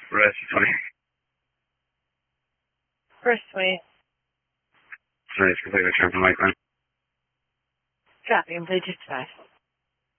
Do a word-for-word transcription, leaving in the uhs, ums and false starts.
Rest twenty. First twenty. Sorry, it's completely turned from Lakeland. Dropping, blue dispatch.